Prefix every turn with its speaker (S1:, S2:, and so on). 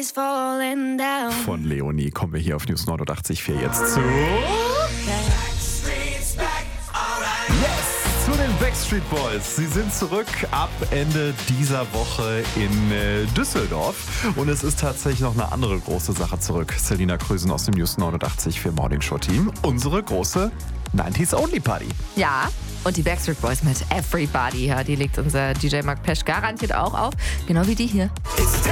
S1: is falling down.
S2: Von Leonie kommen wir hier auf News 89.4 jetzt zu... Yes, zu den Backstreet Boys. Sie sind zurück ab Ende dieser Woche in Düsseldorf. Und es ist tatsächlich noch eine andere große Sache zurück. Selina Krösen aus dem News 89.4 Morning Show Team. Unsere große 90s Only Party.
S3: Ja, und die Backstreet Boys mit Everybody. Ja, die legt unser DJ Mark Pesch garantiert auch auf. Genau wie die hier.
S4: It's